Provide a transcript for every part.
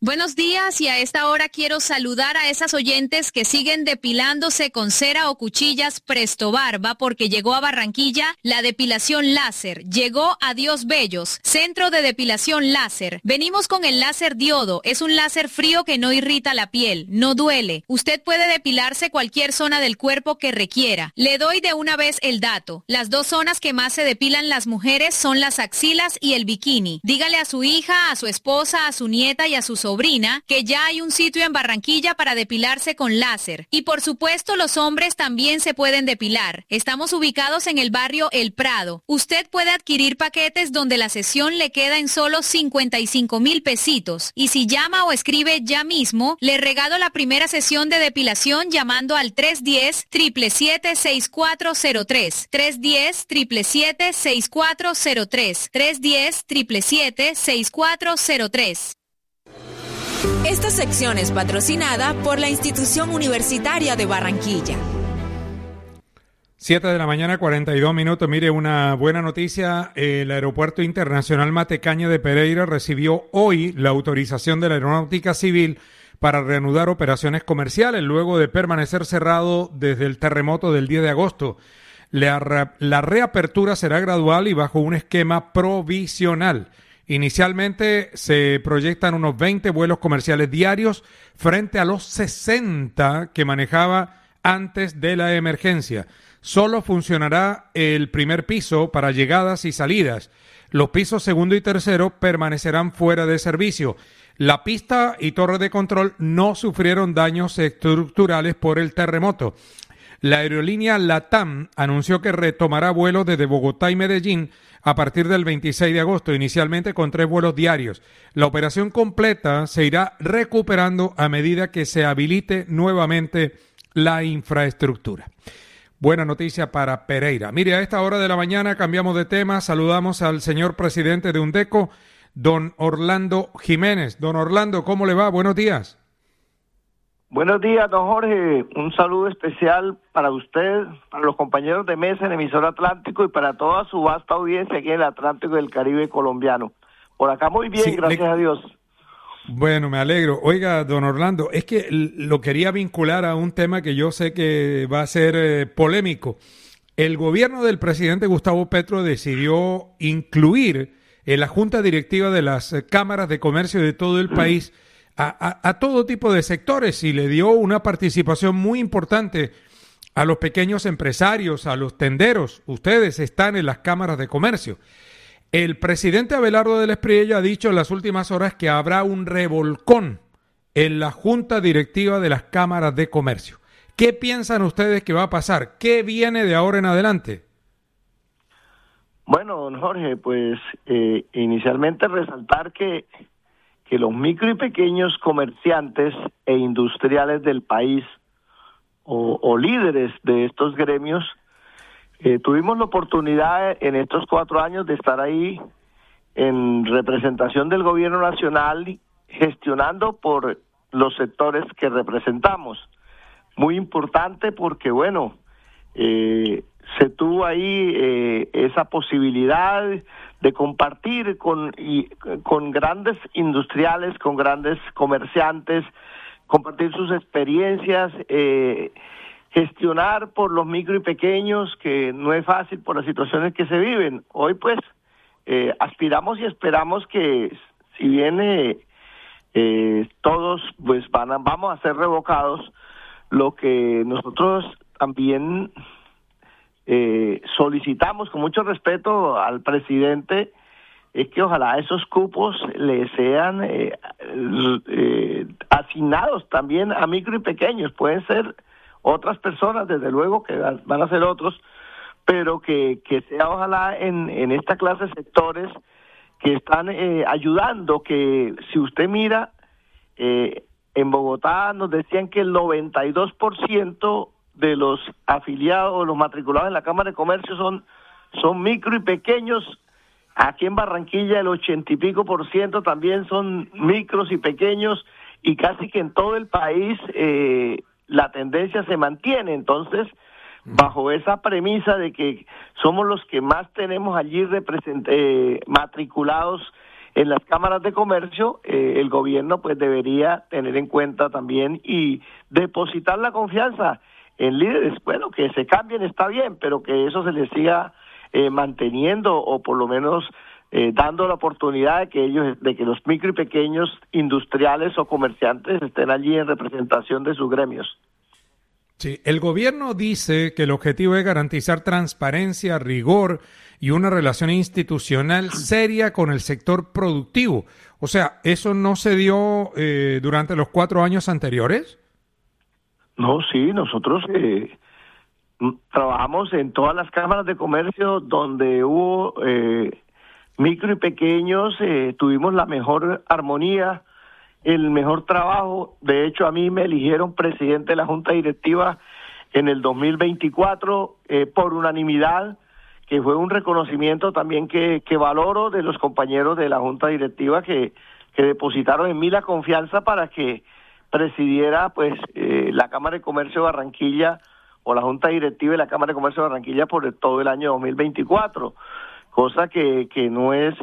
Buenos días, y a esta hora quiero saludar a esas oyentes que siguen depilándose con cera o cuchillas Presto Barba, porque llegó a Barranquilla la depilación láser. Llegó a Dios Bellos, centro de depilación láser. Venimos con el láser diodo. Es un láser frío que no irrita la piel, no duele. Usted puede depilarse cualquier zona del cuerpo que requiera. Le doy de una vez el dato. Las dos zonas que más se depilan las mujeres son las axilas y el bikini. Dígale a su hija, a su esposa, a su nieta y a su sobrina que ya hay un sitio en Barranquilla para depilarse con láser. Y por supuesto los hombres también se pueden depilar. Estamos ubicados en el barrio El Prado. Usted puede adquirir paquetes donde la sesión le queda en solo 55,000 pesitos. Y si llama o escribe ya mismo, le regalo la primera sesión de depilación llamando al 310-777-6403. 310-777-6403. 310-777-6403. Esta sección es patrocinada por la Institución Universitaria de Barranquilla. 7 de la mañana, 42 minutos. Mire, una buena noticia. El Aeropuerto Internacional Matecaña de Pereira recibió hoy la autorización de la Aeronáutica Civil para reanudar operaciones comerciales luego de permanecer cerrado desde el terremoto del 10 de agosto. La reapertura será gradual y bajo un esquema provisional. Inicialmente se proyectan unos 20 vuelos comerciales diarios frente a los 60 que manejaba antes de la emergencia. Solo funcionará el primer piso para llegadas y salidas. Los pisos segundo y tercero permanecerán fuera de servicio. La pista y torre de control no sufrieron daños estructurales por el terremoto. La aerolínea LATAM anunció que retomará vuelos desde Bogotá y Medellín a partir del 26 de agosto, inicialmente con 3 vuelos diarios. La operación completa se irá recuperando a medida que se habilite nuevamente la infraestructura. Buena noticia para Pereira. Mire, a esta hora de la mañana cambiamos de tema. Saludamos al señor presidente de UNDECO, don Orlando Jiménez. Don Orlando, ¿cómo le va? Buenos días. Buenos días, don Jorge. Un saludo especial para usted, para los compañeros de mesa en Emisor Atlántico y para toda su vasta audiencia aquí en el Atlántico y el Caribe colombiano. Por acá muy bien, sí, gracias a Dios. Bueno, me alegro. Oiga, don Orlando, es que lo quería vincular a un tema que yo sé que va a ser polémico. El gobierno del presidente Gustavo Petro decidió incluir en la junta directiva de las cámaras de comercio de todo el país a todo tipo de sectores y le dio una participación muy importante a los pequeños empresarios, a los tenderos. Ustedes están en las cámaras de comercio. El presidente Abelardo del Espriella ha dicho en las últimas horas que habrá un revolcón en la junta directiva de las cámaras de comercio. ¿Qué piensan ustedes que va a pasar? ¿Qué viene de ahora en adelante? Bueno, don Jorge, pues inicialmente resaltar que los micro y pequeños comerciantes e industriales del país o líderes de estos gremios tuvimos la oportunidad en estos 4 años de estar ahí en representación del gobierno nacional gestionando por los sectores que representamos. Muy importante porque, bueno, se tuvo ahí esa posibilidad de compartir con grandes industriales, con grandes comerciantes, compartir sus experiencias, gestionar por los micro y pequeños, que no es fácil por las situaciones que se viven. Hoy pues aspiramos y esperamos que si bien todos pues vamos a ser revocados, lo que nosotros también solicitamos con mucho respeto al presidente es que ojalá esos cupos le sean asignados también a micro y pequeños. Pueden ser otras personas, desde luego que van a ser otros, pero que sea ojalá en esta clase de sectores que están ayudando, que si usted mira, en Bogotá nos decían que el 92% de los afiliados o los matriculados en la Cámara de Comercio son micro y pequeños. Aquí en Barranquilla el 80 y pico % también son micros y pequeños, y casi que en todo el país la tendencia se mantiene. Entonces, bajo esa premisa de que somos los que más tenemos allí matriculados en las cámaras de comercio, el gobierno pues debería tener en cuenta también y depositar la confianza en líderes. Bueno, que se cambien está bien, pero que eso se les siga manteniendo, o por lo menos dando la oportunidad de que los micro y pequeños industriales o comerciantes estén allí en representación de sus gremios. Sí, el gobierno dice que el objetivo es garantizar transparencia, rigor y una relación institucional seria con el sector productivo. O sea, ¿eso no se dio durante los 4 años anteriores? No, sí, nosotros trabajamos en todas las cámaras de comercio donde hubo micro y pequeños, tuvimos la mejor armonía, el mejor trabajo. De hecho, a mí me eligieron presidente de la Junta Directiva en el 2024 por unanimidad, que fue un reconocimiento también que valoro de los compañeros de la Junta Directiva que depositaron en mí la confianza para que presidiera pues la Cámara de Comercio de Barranquilla, o la Junta Directiva de la Cámara de Comercio de Barranquilla, por todo el año 2024, cosa que no es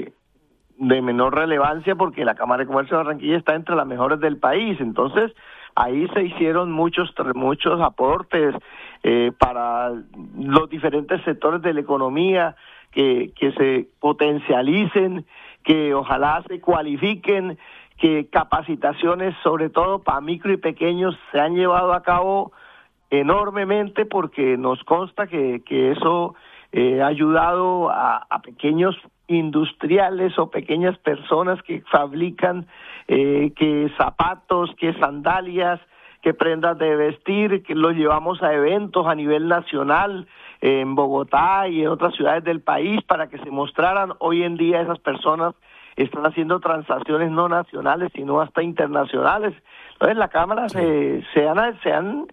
de menor relevancia, porque la Cámara de Comercio de Barranquilla está entre las mejores del país. Entonces ahí se hicieron muchos aportes para los diferentes sectores de la economía, que se potencialicen, que ojalá se cualifiquen, que capacitaciones sobre todo para micro y pequeños se han llevado a cabo enormemente, porque nos consta que eso ha ayudado a pequeños industriales o pequeñas personas que fabrican que zapatos, que sandalias, que prendas de vestir, que los llevamos a eventos a nivel nacional en Bogotá y en otras ciudades del país para que se mostraran. Hoy en día esas personas están haciendo transacciones no nacionales, sino hasta internacionales. Entonces la Cámara se han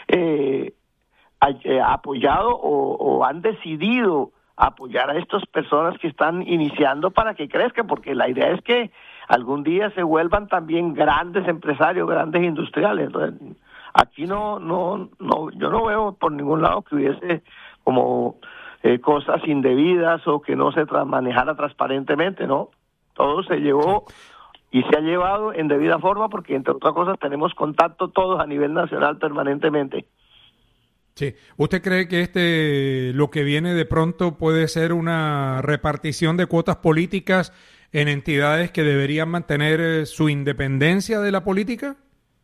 apoyado o han decidido apoyar a estas personas que están iniciando para que crezcan, porque la idea es que algún día se vuelvan también grandes empresarios, grandes industriales. Entonces, aquí yo no veo por ningún lado que hubiese como cosas indebidas o que no se manejara transparentemente, ¿no? Todo se llevó y se ha llevado en debida forma, porque entre otras cosas tenemos contacto todos a nivel nacional permanentemente. Sí. ¿Usted cree que lo que viene de pronto puede ser una repartición de cuotas políticas en entidades que deberían mantener su independencia de la política?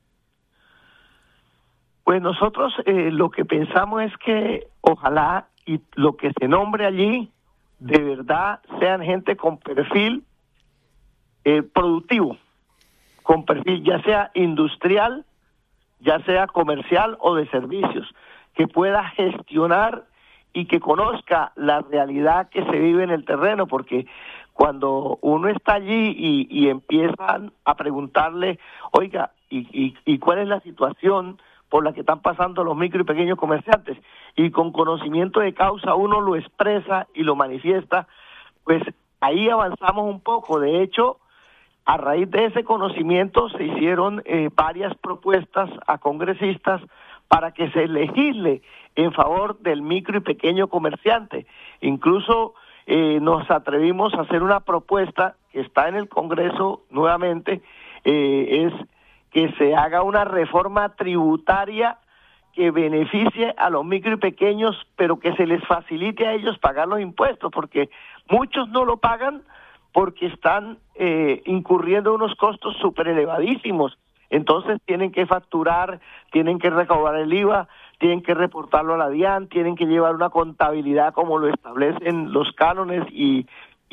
Pues nosotros lo que pensamos es que ojalá y lo que se nombre allí de verdad sean gente con perfil productivo, con perfil ya sea industrial, ya sea comercial o de servicios, que pueda gestionar y que conozca la realidad que se vive en el terreno, porque cuando uno está allí y empiezan a preguntarle, oiga, ¿y cuál es la situación por la que están pasando los micro y pequeños comerciantes? Y con conocimiento de causa uno lo expresa y lo manifiesta, pues ahí avanzamos un poco. De hecho, a raíz de ese conocimiento se hicieron varias propuestas a congresistas para que se legisle en favor del micro y pequeño comerciante. Incluso nos atrevimos a hacer una propuesta que está en el Congreso nuevamente, es que se haga una reforma tributaria que beneficie a los micro y pequeños, pero que se les facilite a ellos pagar los impuestos, porque muchos no lo pagan porque están incurriendo unos costos súper elevadísimos. Entonces tienen que facturar, tienen que recaudar el IVA, tienen que reportarlo a la DIAN, tienen que llevar una contabilidad como lo establecen los cánones y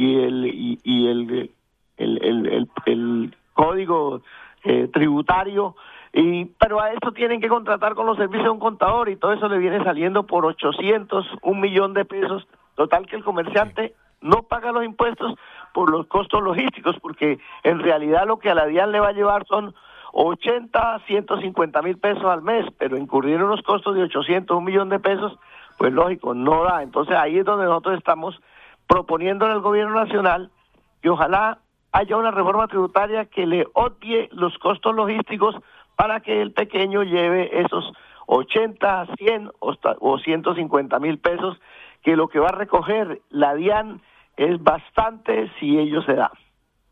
el código tributario, pero a eso tienen que contratar con los servicios de un contador, y todo eso le viene saliendo por 1 millón de pesos. Total que el comerciante no paga los impuestos por los costos logísticos, porque en realidad lo que a la DIAN le va a llevar son 150 mil pesos al mes, pero incurrir unos costos de 1 millón de pesos, pues lógico, no da. Entonces ahí es donde nosotros estamos proponiendo al gobierno nacional que ojalá haya una reforma tributaria que le obvie los costos logísticos para que el pequeño lleve esos 80, 100 o 150 mil pesos, que lo que va a recoger la DIAN es bastante si ello se da.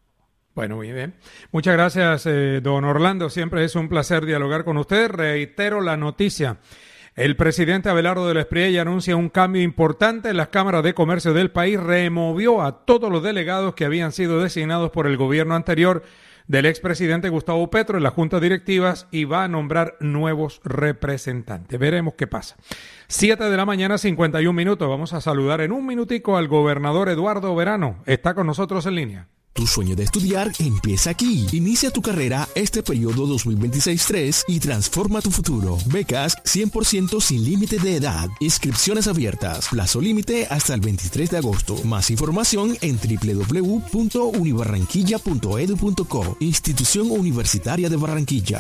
Bueno, muy bien. Muchas gracias, don Orlando. Siempre es un placer dialogar con usted. Reitero la noticia. El presidente Abelardo de la Espriella anuncia un cambio importante en las cámaras de comercio del país. Removió a todos los delegados que habían sido designados por el gobierno anterior del expresidente Gustavo Petro en las juntas directivas y va a nombrar nuevos representantes. Veremos qué pasa. 7:51 a.m. Vamos a saludar en un minutico al gobernador Eduardo Verano. Está con nosotros en línea. Tu sueño de estudiar empieza aquí. Inicia tu carrera este periodo 2026-3 y transforma tu futuro. Becas 100% sin límite de edad. Inscripciones abiertas. Plazo límite hasta el 23 de agosto. Más información en www.unibarranquilla.edu.co. Institución Universitaria de Barranquilla.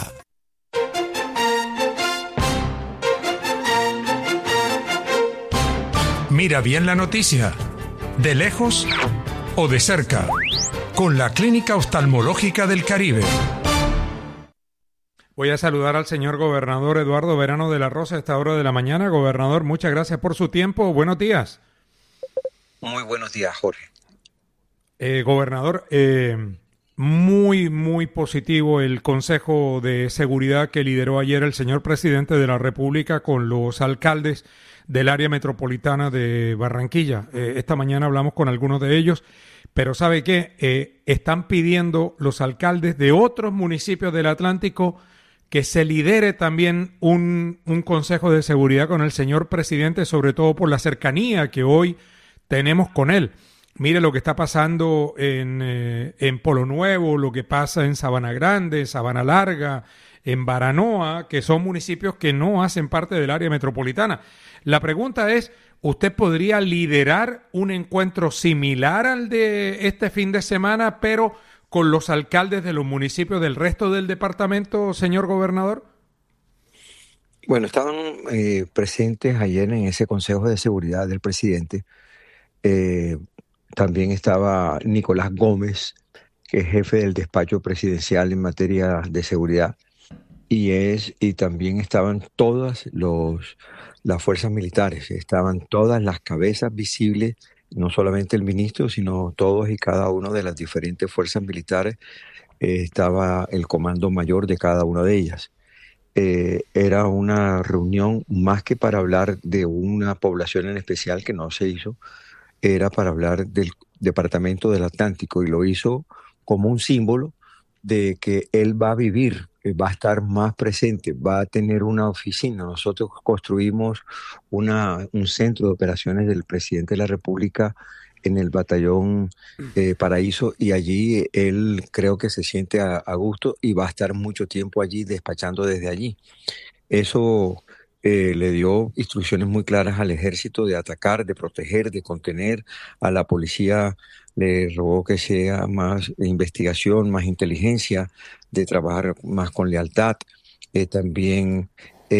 Mira bien la noticia. De lejos o de cerca. Con la Clínica Oftalmológica del Caribe. Voy a saludar al señor gobernador Eduardo Verano de la Rosa a esta hora de la mañana. Gobernador, muchas gracias por su tiempo. Buenos días. Muy buenos días, Jorge. Gobernador, muy positivo el Consejo de Seguridad que lideró ayer el señor presidente de la República con los alcaldes del área metropolitana de Barranquilla. Esta mañana hablamos con algunos de ellos. Pero ¿sabe qué? Están pidiendo los alcaldes de otros municipios del Atlántico que se lidere también un consejo de seguridad con el señor presidente, sobre todo por la cercanía que hoy tenemos con él. Mire lo que está pasando en Polo Nuevo, lo que pasa en Sabana Grande, Sabana Larga, en Baranoa, que son municipios que no hacen parte del área metropolitana. La pregunta es, ¿usted podría liderar un encuentro similar al de este fin de semana, pero con los alcaldes de los municipios del resto del departamento, señor gobernador? Bueno, estaban presentes ayer en ese Consejo de Seguridad del presidente. También estaba Nicolás Gómez, que es jefe del despacho presidencial en materia de seguridad. Y también estaban todas las fuerzas militares, estaban todas las cabezas visibles, no solamente el ministro, sino todos y cada uno de las diferentes fuerzas militares, estaba el comando mayor de cada una de ellas. Era una reunión más que para hablar de una población en especial que no se hizo, era para hablar del Departamento del Atlántico y lo hizo como un símbolo de que él va a vivir, va a estar más presente, va a tener una oficina. Nosotros construimos un centro de operaciones del presidente de la República en el batallón Paraíso y allí él creo que se siente a gusto y va a estar mucho tiempo allí despachando desde allí. Eso le dio instrucciones muy claras al ejército de atacar, de proteger, de contener. A la policía le rogó que sea más investigación, más inteligencia, de trabajar más con lealtad. También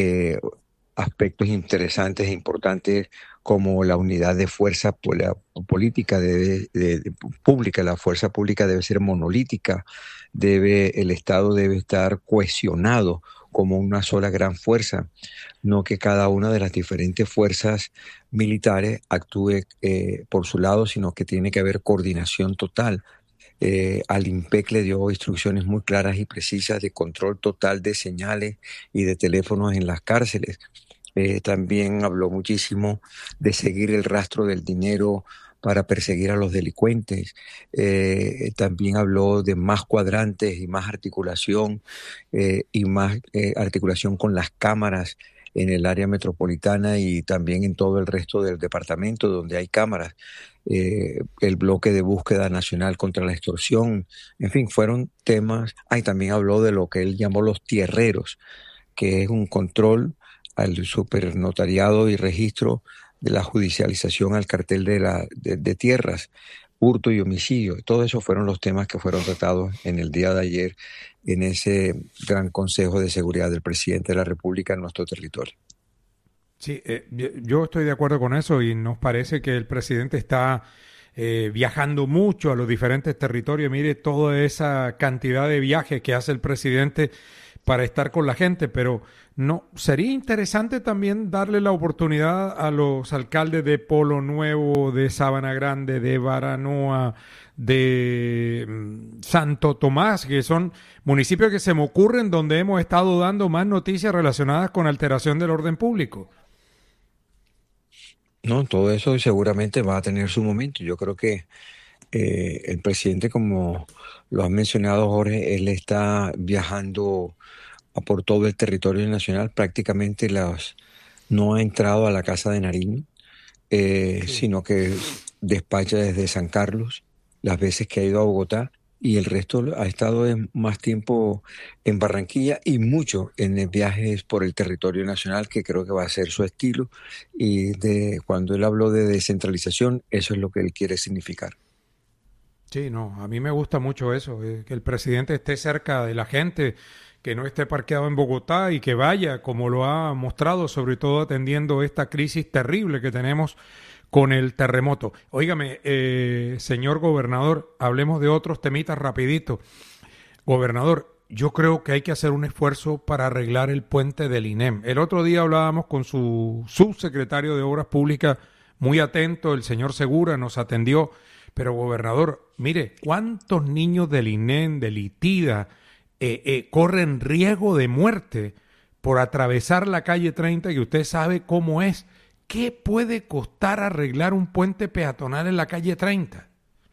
aspectos interesantes e importantes como la unidad de fuerza política pública. La fuerza pública debe ser monolítica, el Estado debe estar cohesionado como una sola gran fuerza, no que cada una de las diferentes fuerzas militares actúe por su lado, sino que tiene que haber coordinación total. Al IMPEC le dio instrucciones muy claras y precisas de control total de señales y de teléfonos en las cárceles. También habló muchísimo de seguir el rastro del dinero para perseguir a los delincuentes. También habló de más cuadrantes y más articulación articulación con las cámaras en el área metropolitana y también en todo el resto del departamento donde hay cámaras. El bloque de búsqueda nacional contra la extorsión, en fin, fueron temas. También habló de lo que él llamó los tierreros, que es un control al supernotariado y registro de la judicialización al cartel de tierras, hurto y homicidio. Todo eso fueron los temas que fueron tratados en el día de ayer en ese gran Consejo de Seguridad del presidente de la República en nuestro territorio. Sí, yo estoy de acuerdo con eso y nos parece que el presidente está viajando mucho a los diferentes territorios. Mire toda esa cantidad de viajes que hace el presidente, para estar con la gente, pero no, sería interesante también darle la oportunidad a los alcaldes de Polo Nuevo, de Sabana Grande, de Baranoa, de Santo Tomás, que son municipios que se me ocurren donde hemos estado dando más noticias relacionadas con alteración del orden público. No, todo eso seguramente va a tener su momento. Yo creo que el presidente, como lo has mencionado, Jorge, él está viajando por todo el territorio nacional. Prácticamente no ha entrado a la Casa de Nariño, sino que despacha desde San Carlos las veces que ha ido a Bogotá, y el resto ha estado más tiempo en Barranquilla y mucho en viajes por el territorio nacional, que creo que va a ser su estilo. Y cuando él habló de descentralización, eso es lo que él quiere significar. Sí, no, a mí me gusta mucho eso, que el presidente esté cerca de la gente, que no esté parqueado en Bogotá y que vaya, como lo ha mostrado, sobre todo atendiendo esta crisis terrible que tenemos con el terremoto. Óigame, señor gobernador, hablemos de otros temitas rapidito. Gobernador, yo creo que hay que hacer un esfuerzo para arreglar el puente del INEM. El otro día hablábamos con su subsecretario de Obras Públicas, muy atento, el señor Segura, nos atendió. Pero, gobernador, mire, ¿cuántos niños del INEM, del ITIDA, corren riesgo de muerte por atravesar la calle 30, que usted sabe cómo es? ¿Qué puede costar arreglar un puente peatonal en la calle 30?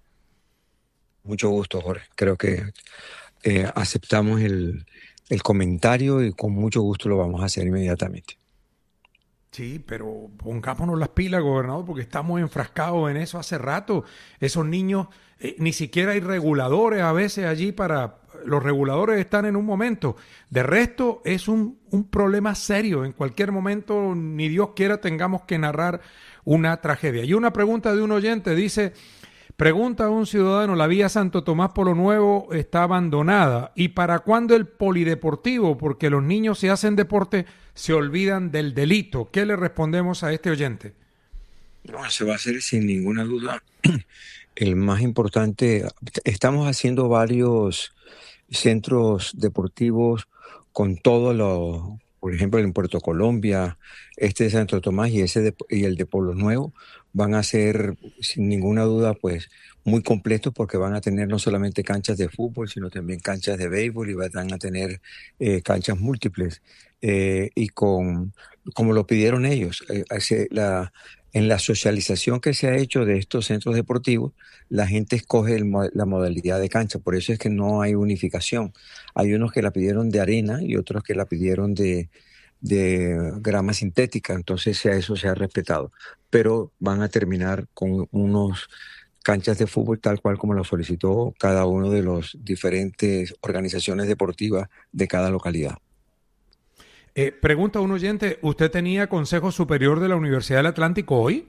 Mucho gusto, Jorge. Creo que aceptamos el comentario y con mucho gusto lo vamos a hacer inmediatamente. Sí, pero pongámonos las pilas, gobernador, porque estamos enfrascados en eso hace rato. Esos niños, ni siquiera hay reguladores a veces allí para... Los reguladores están en un momento. De resto, es un problema serio. En cualquier momento, ni Dios quiera, tengamos que narrar una tragedia. Y una pregunta de un oyente dice... Pregunta a un ciudadano, la vía Santo Tomás Polo Nuevo está abandonada. ¿Y para cuándo el polideportivo? Porque los niños, si hacen deporte, se olvidan del delito. ¿Qué le respondemos a este oyente? No, se va a hacer sin ninguna duda el más importante. Estamos haciendo varios centros deportivos con por ejemplo, en Puerto Colombia, este de Santo Tomás y el de Polo Nuevo van a ser sin ninguna duda pues muy completos, porque van a tener no solamente canchas de fútbol, sino también canchas de béisbol, y van a tener canchas múltiples y como lo pidieron ellos. En la socialización que se ha hecho de estos centros deportivos, la gente escoge la modalidad de cancha. Por eso es que no hay unificación. Hay unos que la pidieron de arena y otros que la pidieron de grama sintética. Entonces eso se ha respetado. Pero van a terminar con unos canchas de fútbol tal cual como lo solicitó cada uno de los diferentes organizaciones deportivas de cada localidad. Pregunta un oyente, ¿usted tenía Consejo Superior de la Universidad del Atlántico hoy?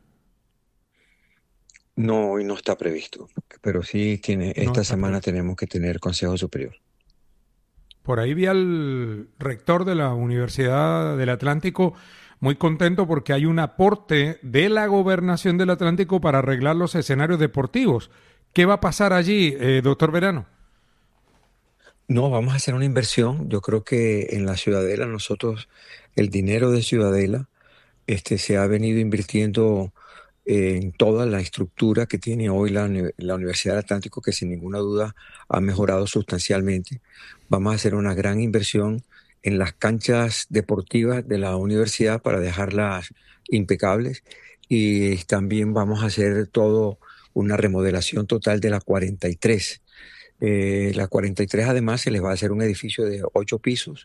No, hoy no está previsto, pero sí esta semana tenemos que tener Consejo Superior. Por ahí vi al rector de la Universidad del Atlántico muy contento porque hay un aporte de la Gobernación del Atlántico para arreglar los escenarios deportivos. ¿Qué va a pasar allí, doctor Verano? No, vamos a hacer una inversión. Yo creo que en la Ciudadela nosotros, el dinero de Ciudadela, se ha venido invirtiendo en toda la estructura que tiene hoy la Universidad del Atlántico, que sin ninguna duda ha mejorado sustancialmente. Vamos a hacer una gran inversión en las canchas deportivas de la universidad para dejarlas impecables, y también vamos a hacer una remodelación total de la 43. La 43 además se les va a hacer un edificio de 8 pisos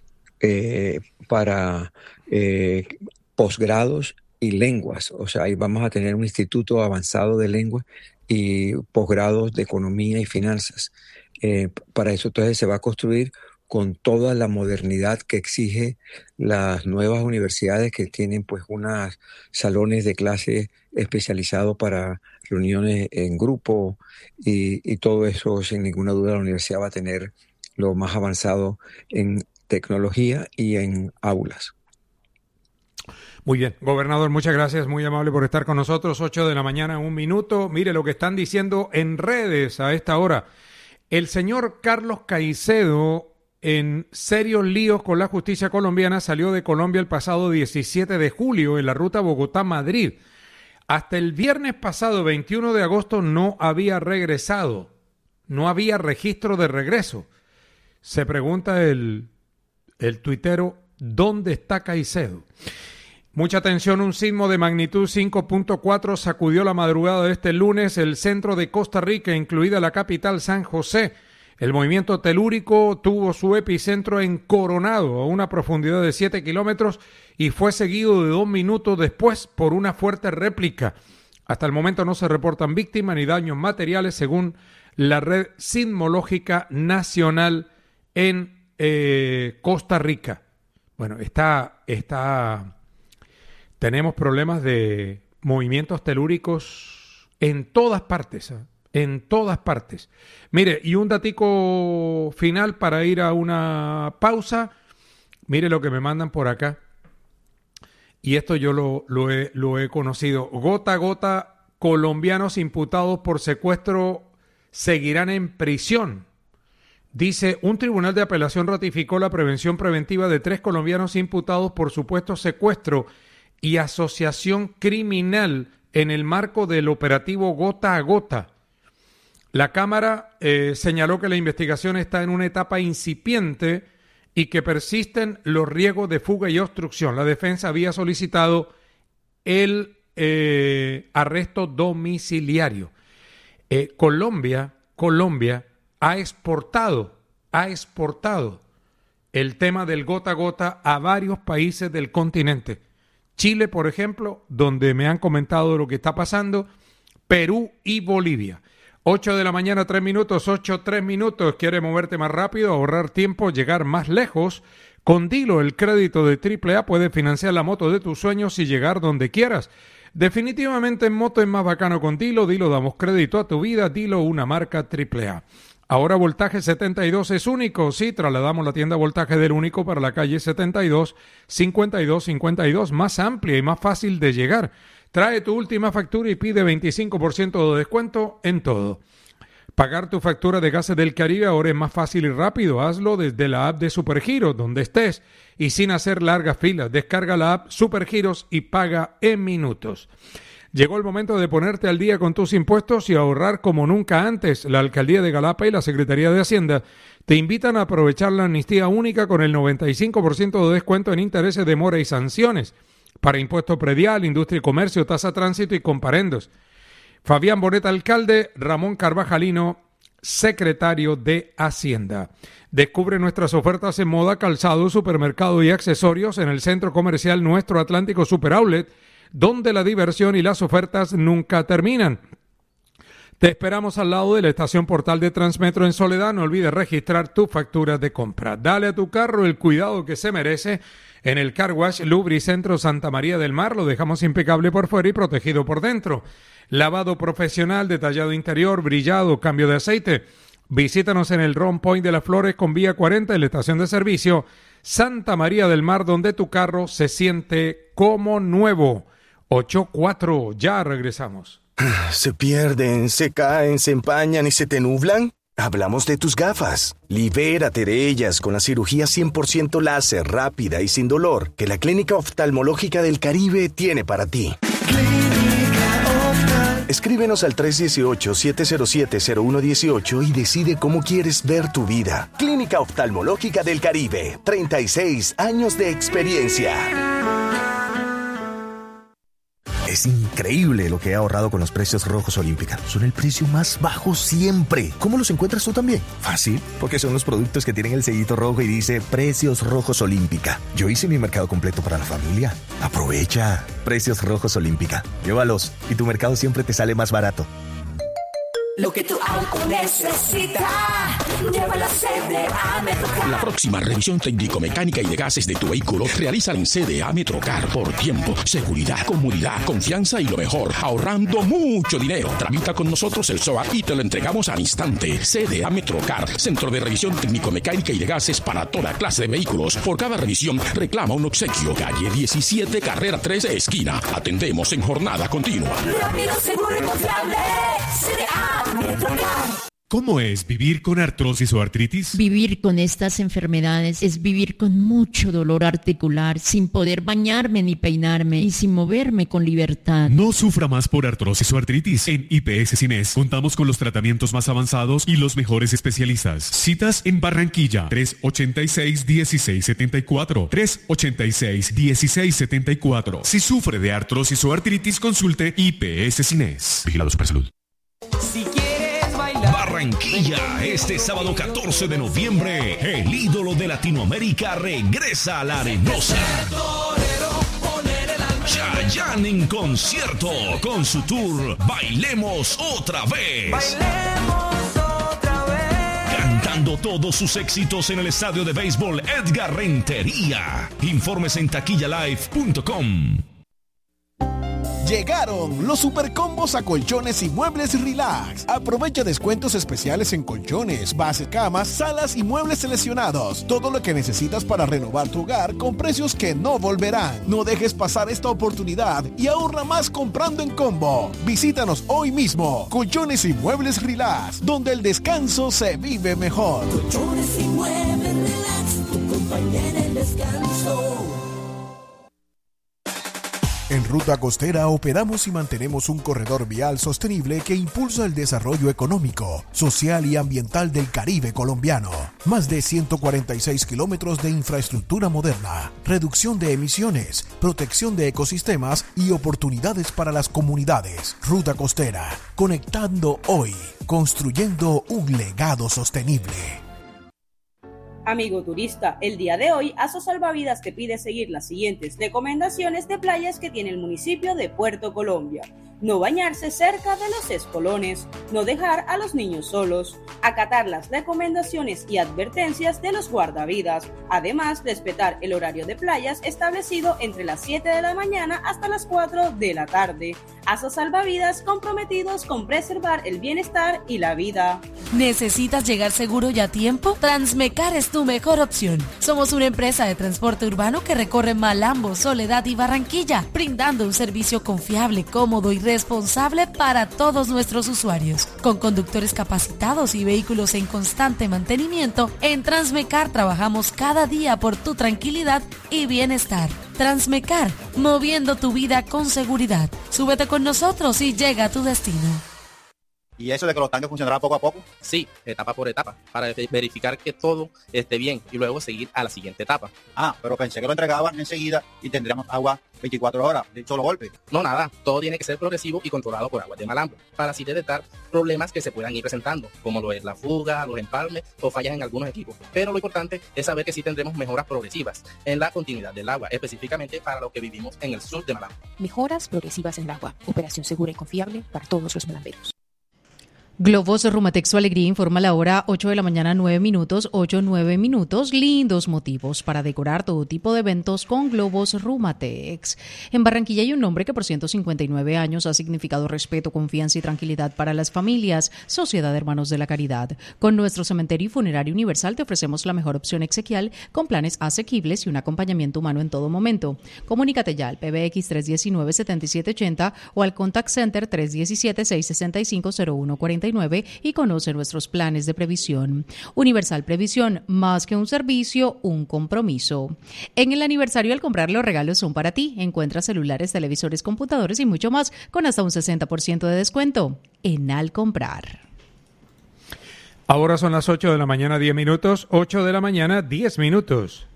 para posgrados y lenguas. O sea, ahí vamos a tener un instituto avanzado de lenguas y posgrados de economía y finanzas. Para eso entonces se va a construir con toda la modernidad que exige las nuevas universidades, que tienen pues unos salones de clase especializados para reuniones en grupo y todo eso. Sin ninguna duda la universidad va a tener lo más avanzado en tecnología y en aulas. Muy bien, gobernador, muchas gracias, muy amable por estar con nosotros. 8 de la mañana, 1 minuto. Mire lo que están diciendo en redes a esta hora. El señor Carlos Caicedo en serios líos con la justicia colombiana. Salió de Colombia el pasado 17 de julio en la ruta Bogotá-Madrid. Hasta el viernes pasado, 21 de agosto, no había regresado. No había registro de regreso. Se pregunta el tuitero, ¿dónde está Caicedo? Mucha atención, un sismo de magnitud 5.4 sacudió la madrugada de este lunes el centro de Costa Rica, incluida la capital San José. El movimiento telúrico tuvo su epicentro en Coronado, a una profundidad de 7 kilómetros, y fue seguido de 2 minutos después por una fuerte réplica. Hasta el momento no se reportan víctimas ni daños materiales, según la Red Sismológica Nacional en Costa Rica. Bueno, tenemos problemas de movimientos telúricos en todas partes, ¿eh? En todas partes. Mire, y un datico final para ir a una pausa. Mire lo que me mandan por acá. Y esto yo lo he conocido. Gota a gota, colombianos imputados por secuestro seguirán en prisión. Dice, un tribunal de apelación ratificó la prevención preventiva de 3 colombianos imputados por supuesto secuestro y asociación criminal en el marco del operativo Gota a Gota. La Cámara señaló que la investigación está en una etapa incipiente y que persisten los riesgos de fuga y obstrucción. La defensa había solicitado el arresto domiciliario. Colombia ha exportado el tema del gota a gota a varios países del continente. Chile, por ejemplo, donde me han comentado lo que está pasando, Perú y Bolivia. 8 de la mañana, 3 minutos, 3 minutos. ¿Quieres moverte más rápido, ahorrar tiempo, llegar más lejos? Con Dilo, el crédito de AAA, puedes financiar la moto de tus sueños y llegar donde quieras. Definitivamente en moto es más bacano con Dilo. Dilo, damos crédito a tu vida. Dilo, una marca AAA. Ahora Voltaje 72 es único. Sí, trasladamos la tienda Voltaje del Único para la calle 72, 52, más amplia y más fácil de llegar. Trae tu última factura y pide 25% de descuento en todo. Pagar tu factura de Gases del Caribe ahora es más fácil y rápido. Hazlo desde la app de Supergiros, donde estés, y sin hacer largas filas. Descarga la app Supergiros y paga en minutos. Llegó el momento de ponerte al día con tus impuestos y ahorrar como nunca antes. La Alcaldía de Galapa y la Secretaría de Hacienda te invitan a aprovechar la amnistía única con el 95% de descuento en intereses de mora y sanciones para impuesto predial, industria y comercio, tasa tránsito y comparendos. Fabián Bonet, alcalde; Ramón Carvajalino, secretario de Hacienda. Descubre nuestras ofertas en moda, calzado, supermercado y accesorios en el centro comercial Nuestro Atlántico Super Outlet, donde la diversión y las ofertas nunca terminan. Te esperamos al lado de la estación Portal de Transmetro en Soledad. No olvides registrar tu factura de compra. Dale a tu carro el cuidado que se merece en el Car Wash Lubricentro Santa María del Mar. Lo dejamos impecable por fuera y protegido por dentro. Lavado profesional, detallado interior, brillado, cambio de aceite. Visítanos en el Ron Point de las Flores con vía 40 en la estación de servicio Santa María del Mar, donde tu carro se siente como nuevo. 8-4, ya regresamos. ¿Se pierden, se caen, se empañan y se te nublan? Hablamos de tus gafas. Libérate de ellas con la cirugía 100% láser, rápida y sin dolor que la Clínica Oftalmológica del Caribe tiene para ti. Escríbenos al 318-707-0118 y decide cómo quieres ver tu vida. Clínica Oftalmológica del Caribe, 36 años de experiencia. Es increíble lo que he ahorrado con los precios Rojos Olímpica. Son el precio más bajo siempre. ¿Cómo los encuentras tú también? Fácil, porque son los productos que tienen el sellito rojo y dice Precios Rojos Olímpica. Yo hice mi mercado completo para la familia. Aprovecha. Precios Rojos Olímpica. Llévalos y tu mercado siempre te sale más barato. Lo que tu auto necesita, llévalo a CDA Metrocar. La próxima revisión técnico-mecánica y de gases de tu vehículo realiza en CDA Metrocar por tiempo, seguridad, comodidad, confianza y lo mejor, ahorrando mucho dinero. Tramita con nosotros el SOA y te lo entregamos al instante. CDA Metrocar, centro de revisión técnico-mecánica y de gases para toda clase de vehículos. Por cada revisión reclama un obsequio. Calle 17, carrera 13, esquina. Atendemos en jornada continua. Rápido, seguro y confiable. CDA Metrocar. ¿Cómo es vivir con artrosis o artritis? Vivir con estas enfermedades es vivir con mucho dolor articular, sin poder bañarme ni peinarme y sin moverme con libertad. No sufra más por artrosis o artritis. En IPS Cines contamos con los tratamientos más avanzados y los mejores especialistas. Citas en Barranquilla, 386-1674, 386-1674. Si sufre de artrosis o artritis, consulte IPS Cines. Vigilado Supersalud. Si quieres Barranquilla, este sábado 14 de noviembre, el ídolo de Latinoamérica regresa a la Arenosa. Chayanne en concierto con su tour Bailemos Otra Vez. Cantando todos sus éxitos en el estadio de béisbol Edgar Rentería. Informes en taquillalive.com. Llegaron los supercombos a colchones y muebles Relax. Aprovecha descuentos especiales en colchones, bases, camas, salas y muebles seleccionados. Todo lo que necesitas para renovar tu hogar con precios que no volverán. No dejes pasar esta oportunidad y ahorra más comprando en combo. Visítanos hoy mismo. Colchones y muebles Relax, donde el descanso se vive mejor. Colchones y muebles Relax, tu compañía en el descanso. En Ruta Costera operamos y mantenemos un corredor vial sostenible que impulsa el desarrollo económico, social y ambiental del Caribe colombiano. Más de 146 kilómetros de infraestructura moderna, reducción de emisiones, protección de ecosistemas y oportunidades para las comunidades. Ruta Costera, conectando hoy, construyendo un legado sostenible. Amigo turista, el día de hoy Aso Salvavidas te pide seguir las siguientes recomendaciones de playas que tiene el municipio de Puerto Colombia. No bañarse cerca de los espolones, no dejar a los niños solos, acatar las recomendaciones y advertencias de los guardavidas, además respetar el horario de playas establecido entre las 7 de la mañana hasta las 4 de la tarde. Aso Salvavidas, comprometidos con preservar el bienestar y la vida. ¿Necesitas llegar seguro y a tiempo? Transmecar es tu mejor opción. Somos una empresa de transporte urbano que recorre Malambo, Soledad y Barranquilla, brindando un servicio confiable, cómodo y responsable para todos nuestros usuarios. Con conductores capacitados y vehículos en constante mantenimiento, en Transmecar trabajamos cada día por tu tranquilidad y bienestar. Transmecar, moviendo tu vida con seguridad. Súbete con nosotros y llega a tu destino. ¿Y eso de que los tanques funcionarán poco a poco? Sí, etapa por etapa, para verificar que todo esté bien y luego seguir a la siguiente etapa. Pero pensé que lo entregaban enseguida y tendríamos agua 24 horas de un solo golpe. No, nada, todo tiene que ser progresivo y controlado por Aguas de Malambo, para así detectar problemas que se puedan ir presentando, como lo es la fuga, los empalmes o fallas en algunos equipos. Pero lo importante es saber que sí tendremos mejoras progresivas en la continuidad del agua, específicamente para los que vivimos en el sur de Malambo. Mejoras progresivas en el agua, operación segura y confiable para todos los malamberos. Globos Rumatex, su alegría, informa la hora 8 de la mañana, 9 minutos, 9 minutos. Lindos motivos para decorar todo tipo de eventos con Globos Rumatex. En Barranquilla hay un nombre que por 159 años ha significado respeto, confianza y tranquilidad para las familias. Sociedad de Hermanos de la Caridad. Con nuestro cementerio y funerario universal te ofrecemos la mejor opción exequial con planes asequibles y un acompañamiento humano en todo momento. Comunícate ya al PBX 319-7780 o al Contact Center 317-665-0149 y conoce nuestros planes de previsión. Universal Previsión, más que un servicio, un compromiso. En el aniversario, al comprar, los regalos son para ti. Encuentra celulares, televisores, computadores y mucho más con hasta un 60% de descuento en Al Comprar. Ahora son las 8 de la mañana, 10 minutos. 8 de la mañana, 10 minutos.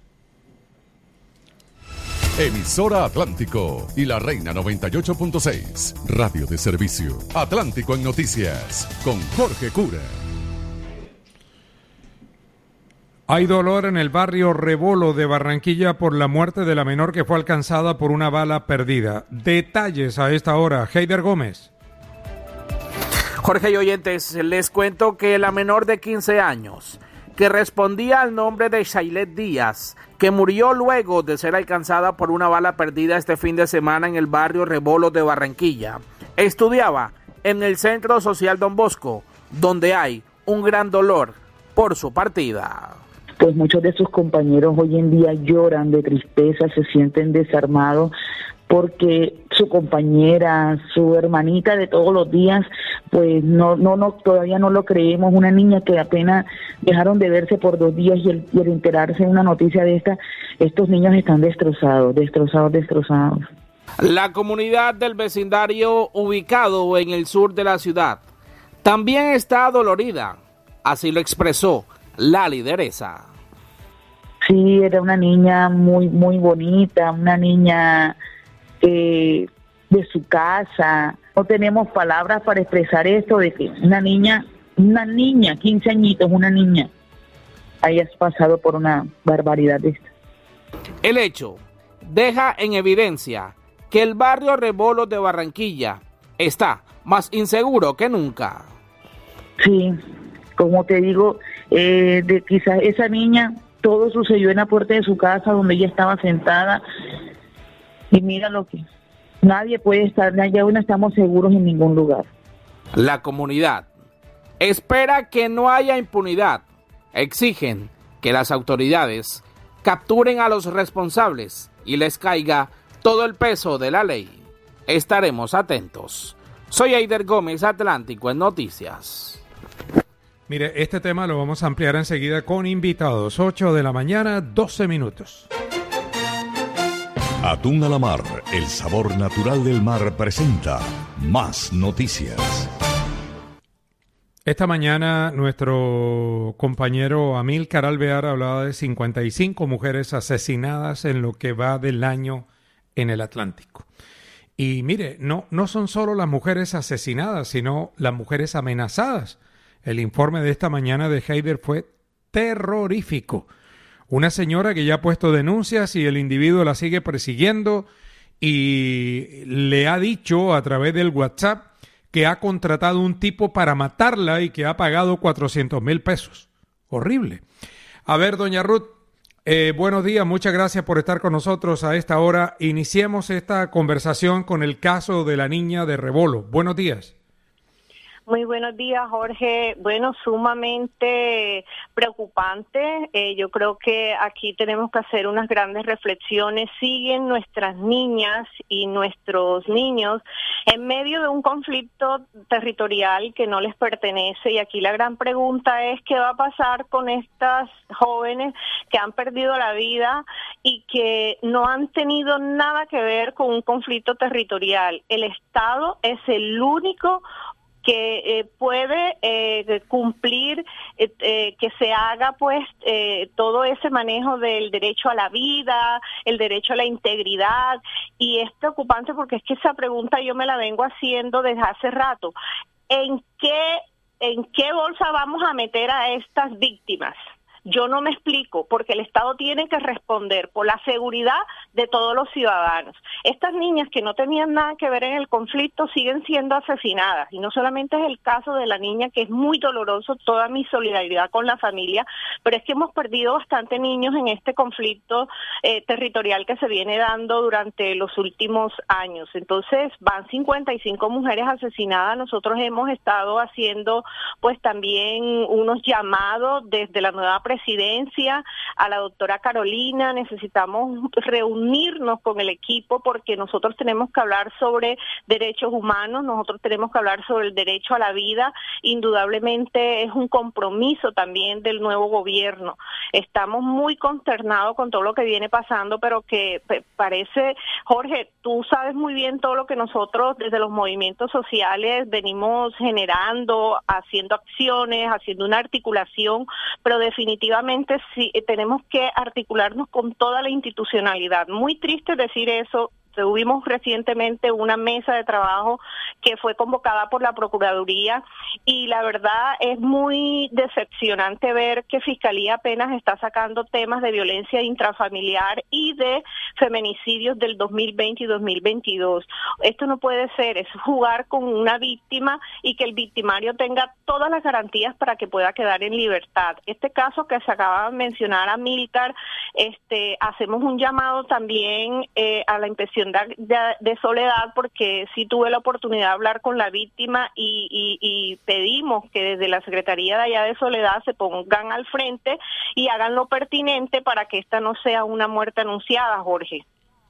Emisora Atlántico y la Reina 98.6. Radio de servicio. Atlántico en noticias. Con Jorge Cura. Hay dolor en el barrio Rebolo de Barranquilla por la muerte de la menor que fue alcanzada por una bala perdida. Detalles a esta hora. Heider Gómez. Jorge y oyentes, les cuento que la menor de 15 años, que respondía al nombre de Shailet Díaz, que murió luego de ser alcanzada por una bala perdida este fin de semana en el barrio Rebolo de Barranquilla, estudiaba en el Centro Social Don Bosco, donde hay un gran dolor por su partida. Pues muchos de sus compañeros hoy en día lloran de tristeza, se sienten desarmados porque su compañera, su hermanita de todos los días, pues no, todavía no lo creemos. Una niña que apenas dejaron de verse por 2 días y al enterarse de una noticia de esta, estos niños están destrozados. La comunidad del vecindario ubicado en el sur de la ciudad también está dolorida, así lo expresó la lideresa. Sí, era una niña muy bonita, una niña de su casa. No tenemos palabras para expresar esto de que una niña, 15 añitos, una niña, haya pasado por una barbaridad de esta. El hecho deja en evidencia que el barrio Rebolos de Barranquilla está más inseguro que nunca. Sí, como te digo, quizás esa niña, todo sucedió en la puerta de su casa donde ella estaba sentada. Y mira lo que nadie puede estar, ya no estamos seguros en ningún lugar. La comunidad espera que no haya impunidad. Exigen que las autoridades capturen a los responsables y les caiga todo el peso de la ley. Estaremos atentos. Soy Eider Gómez, Atlántico en Noticias. Mire, este tema lo vamos a ampliar enseguida con invitados. 8 de la mañana, 12 minutos. Atún a la mar, el sabor natural del mar presenta Más Noticias. Esta mañana nuestro compañero Amílcar Alvear hablaba de 55 mujeres asesinadas en lo que va del año en el Atlántico. Y mire, no son solo las mujeres asesinadas, sino las mujeres amenazadas. El informe de esta mañana de Heider fue terrorífico. Una señora que ya ha puesto denuncias y el individuo la sigue persiguiendo y le ha dicho a través del WhatsApp que ha contratado un tipo para matarla y que ha pagado 400,000 pesos. Horrible. A ver, doña Ruth, buenos días, muchas gracias por estar con nosotros a esta hora. Iniciemos esta conversación con el caso de la niña de Rebolo. Buenos días. Muy buenos días, Jorge. Bueno, sumamente preocupante. Yo creo que aquí tenemos que hacer unas grandes reflexiones. Siguen nuestras niñas y nuestros niños en medio de un conflicto territorial que no les pertenece. Y aquí la gran pregunta es qué va a pasar con estas jóvenes que han perdido la vida y que no han tenido nada que ver con un conflicto territorial. El Estado es el único que puede cumplir que se haga pues todo ese manejo del derecho a la vida, el derecho a la integridad, y es preocupante porque es que esa pregunta yo me la vengo haciendo desde hace rato. ¿En qué bolsa vamos a meter a estas víctimas? Yo no me explico, porque el Estado tiene que responder por la seguridad de todos los ciudadanos. Estas niñas que no tenían nada que ver en el conflicto siguen siendo asesinadas, y no solamente es el caso de la niña, que es muy doloroso, toda mi solidaridad con la familia, pero es que hemos perdido bastante niños en este conflicto territorial que se viene dando durante los últimos años. Entonces van 55 mujeres asesinadas. Nosotros hemos estado haciendo pues también unos llamados desde la nueva presidencia a la doctora Carolina. Necesitamos reunirnos con el equipo porque nosotros tenemos que hablar sobre derechos humanos, nosotros tenemos que hablar sobre el derecho a la vida. Indudablemente es un compromiso también del nuevo gobierno. Estamos muy consternados con todo lo que viene pasando, pero que parece, Jorge, tú sabes muy bien todo lo que nosotros desde los movimientos sociales venimos generando, haciendo acciones, haciendo una articulación, pero definitivamente sí tenemos que articularnos con toda la institucionalidad. Muy triste decir eso. Tuvimos recientemente una mesa de trabajo que fue convocada por la Procuraduría y la verdad es muy decepcionante ver que Fiscalía apenas está sacando temas de violencia intrafamiliar y de feminicidios del 2020 y 2022. Esto no puede ser, es jugar con una víctima y que el victimario tenga todas las garantías para que pueda quedar en libertad. Este caso que se acaba de mencionar a Milcar, hacemos un llamado también a la inspección de Soledad, porque sí tuve la oportunidad de hablar con la víctima y pedimos que desde la Secretaría de allá de Soledad se pongan al frente y hagan lo pertinente para que esta no sea una muerte anunciada, Jorge.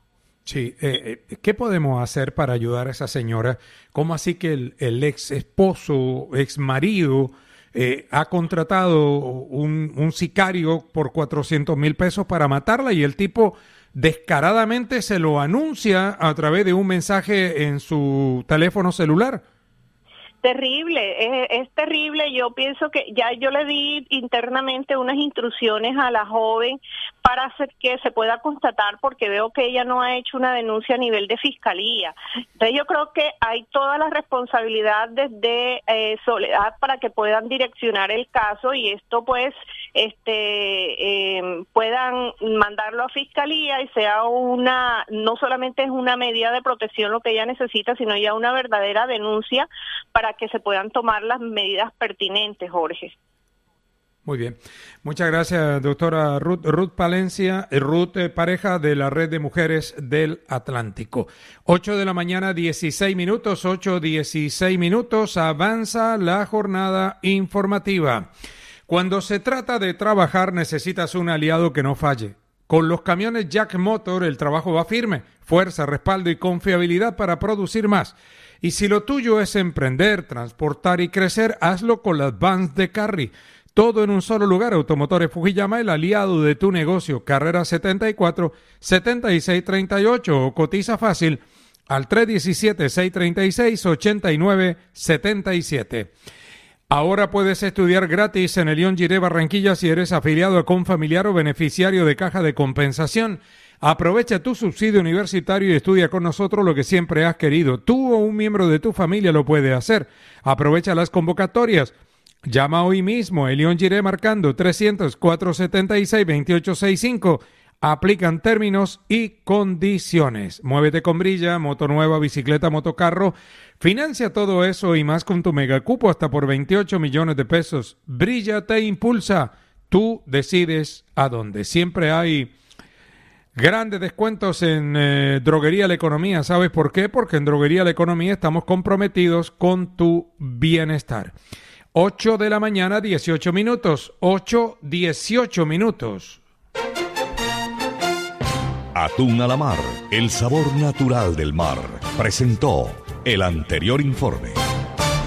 Sí, ¿qué podemos hacer para ayudar a esa señora? ¿Cómo así que el ex esposo, ex marido, ha contratado un sicario por 400,000 pesos para matarla y el tipo descaradamente se lo anuncia a través de un mensaje en su teléfono celular? Terrible, es terrible. Yo pienso que ya yo le di internamente unas instrucciones a la joven para hacer que se pueda constatar, porque veo que ella no ha hecho una denuncia a nivel de fiscalía. Entonces yo creo que hay toda la responsabilidad desde Soledad para que puedan direccionar el caso y esto pues puedan mandarlo a fiscalía y sea no solamente es una medida de protección lo que ella necesita, sino ya una verdadera denuncia para que se puedan tomar las medidas pertinentes, Jorge. Muy bien. Muchas gracias, doctora Ruth Palencia, pareja de la Red de Mujeres del Atlántico. 8 de la mañana, 16 minutos, 8:16 minutos, avanza la jornada informativa. Cuando se trata de trabajar, necesitas un aliado que no falle. Con los camiones Jack Motor, el trabajo va firme, fuerza, respaldo y confiabilidad para producir más. Y si lo tuyo es emprender, transportar y crecer, hazlo con las vans de Carry. Todo en un solo lugar. Automotores Fujiyama, el aliado de tu negocio. Carrera 74, 7638 o cotiza fácil al 317-636-8977. Ahora puedes estudiar gratis en el León Giré Barranquilla si eres afiliado a Confamiliar o beneficiario de Caja de Compensación. Aprovecha tu subsidio universitario y estudia con nosotros lo que siempre has querido. Tú o un miembro de tu familia lo puede hacer. Aprovecha las convocatorias. Llama hoy mismo a León Giré marcando 300-476-2865. Aplican términos y condiciones. Muévete con Brilla, moto nueva, bicicleta, motocarro. Financia todo eso y más con tu megacupo hasta por 28 millones de pesos. Brilla te impulsa. Tú decides a dónde. Siempre hay grandes descuentos en Droguería La Economía. ¿Sabes por qué? Porque en Droguería La Economía estamos comprometidos con tu bienestar. 8 de la mañana, 18 minutos. 8:18 minutos. Atún a la mar, el sabor natural del mar. Presentó el anterior informe.